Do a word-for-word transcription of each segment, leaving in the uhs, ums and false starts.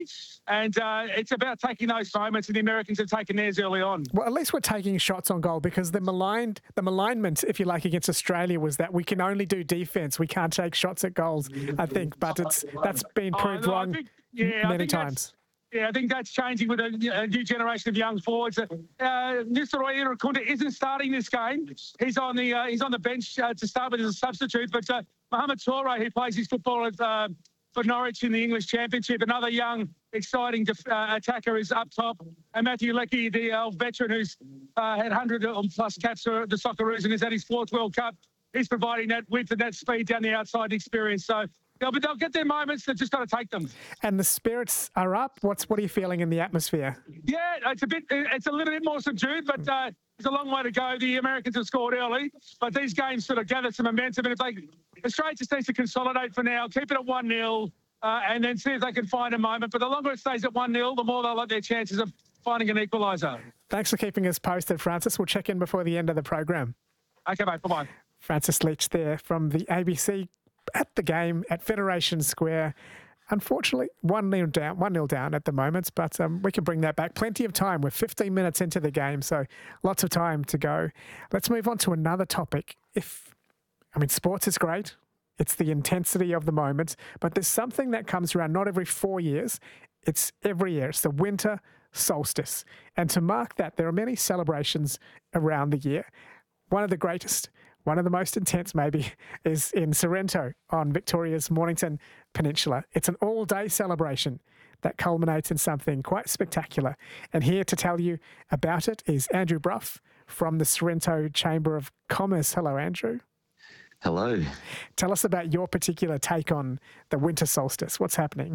And uh, it's about taking those moments, and the Americans have taken theirs early on. Well, at least we're taking shots on goal, because the maligned, the malignment, if you like, against Australia was that we can only do defence. We can't take shots at goals, I think. But it's that's been proved oh, no, wrong think, yeah, many times. Yeah, I think that's changing with a, a new generation of young forwards. Uh, Nisaroi Irankunda isn't starting this game. He's on the uh, he's on the bench uh, to start with as a substitute. But uh, Mohamed Toure, who plays his football at, uh, for Norwich in the English Championship, another young, exciting def- uh, attacker, is up top. And Matthew Leckie, the old veteran who's uh, had one hundred plus caps for the Socceroos and is at his fourth World Cup, he's providing that width and that speed down the outside experience. So. Yeah, but they'll get their moments. They've just got to take them. And the spirits are up. What's what are you feeling in the atmosphere? Yeah, it's a bit. It's a little bit more subdued, but uh, it's a long way to go. The Americans have scored early, but these games sort of gather some momentum. And if they, Australia just needs to consolidate for now, keep it at one nil, uh, and then see if they can find a moment. But the longer it stays at one nil, the more they'll have their chances of finding an equaliser. Thanks for keeping us posted, Francis. We'll check in before the end of the program. Okay, mate. Bye bye. Francis Leach there from the A B C. At the game at Federation Square. Unfortunately, one nil down, one nil down at the moment, but um, we can bring that back. Plenty of time. We're fifteen minutes into the game, so lots of time to go. Let's move on to another topic. If, I mean, sports is great. It's the intensity of the moment, but there's something that comes around not every four years. It's every year. It's the winter solstice. And to mark that, there are many celebrations around the year. One of the greatest, one of the most intense maybe, is in Sorrento on Victoria's Mornington Peninsula. It's an all-day celebration that culminates in something quite spectacular. And here to tell you about it is Andrew Brough from the Sorrento Chamber of Commerce. Hello, Andrew. Hello. Tell us about your particular take on the winter solstice. What's happening?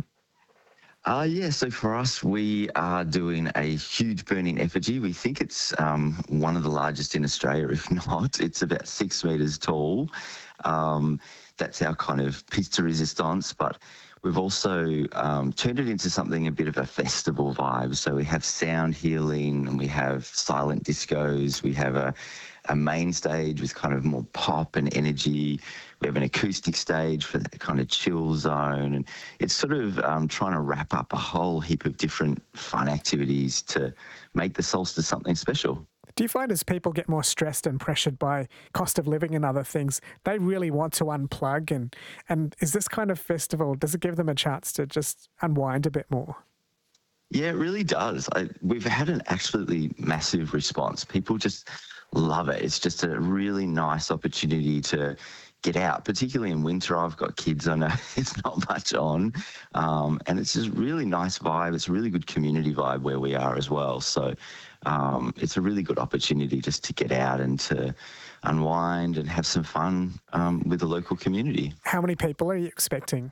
Uh, yeah, so for us, we are doing a huge burning effigy. We think it's um, one of the largest in Australia, if not. It's about six metres tall. Um, that's our kind of piece de resistance, but we've also um, turned it into something a bit of a festival vibe. So we have sound healing, and we have silent discos. We have a, a main stage with kind of more pop and energy. We have an acoustic stage for that kind of chill zone. And it's sort of um, trying to wrap up a whole heap of different fun activities to make the solstice something special. Do you find as people get more stressed and pressured by cost of living and other things, they really want to unplug? And, and is this kind of festival, does it give them a chance to just unwind a bit more? Yeah, it really does. I, we've had an absolutely massive response. People just love it. It's just a really nice opportunity to get out, particularly in winter. I've got kids, I know it's not much on, um, and it's just really nice vibe. It's a really good community vibe where we are as well. So um, it's a really good opportunity just to get out and to unwind and have some fun um, with the local community. How many people are you expecting?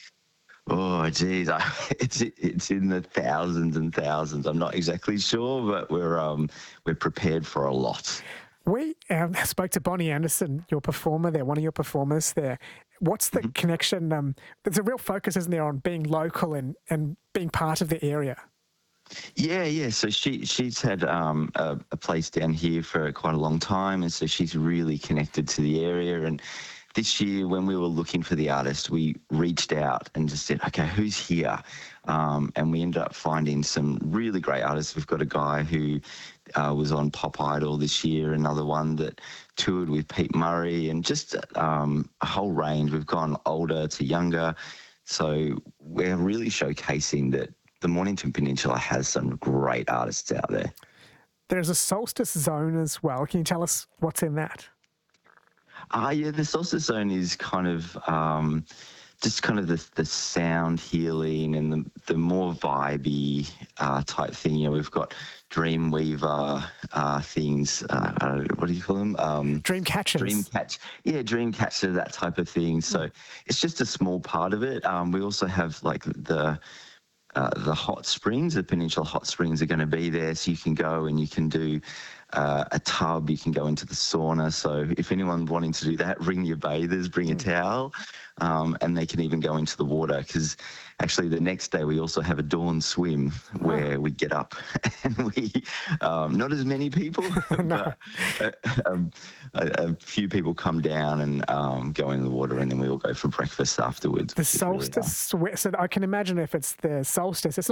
Oh, geez, I, it's it's in the thousands and thousands. I'm not exactly sure, but we're um we're prepared for a lot. We um, spoke to Bonnie Anderson, your performer there, one of your performers there. What's the mm-hmm. connection? Um, there's a real focus, isn't there, on being local and, and being part of the area? Yeah, yeah. So she she's had um, a, a place down here for quite a long time, and so she's really connected to the area. And this year, when we were looking for the artist, we reached out and just said, okay, who's here? Um, and we ended up finding some really great artists. We've got a guy who uh, was on Pop Idol this year, another one that toured with Pete Murray, and just um, a whole range. We've gone older to younger. So we're really showcasing that the Mornington Peninsula has some great artists out there. There's a solstice zone as well. Can you tell us what's in that? Ah, uh, yeah, the solstice zone is kind of um, just kind of the, the sound healing and the, the more vibey uh, type thing. You know, we've got Dreamweaver uh, things. Uh, I don't know, what do you call them? Um, dream catchers. Dream catch. Yeah, dream catcher, that type of thing. So mm. it's just a small part of it. Um, we also have like the uh, the hot springs. The Peninsula Hot Springs are going to be there, so you can go and you can do uh, a tub. You can go into the sauna. So if anyone wanting to do that, bring your bathers, bring a towel, um, and they can even go into the water, because actually the next day we also have a dawn swim where we get up and we, um, not as many people, but a, um, a, a few people come down and um, go in the water, and then we all go for breakfast afterwards. The which is really solstice, swe- so I can imagine if it's the solstice, it's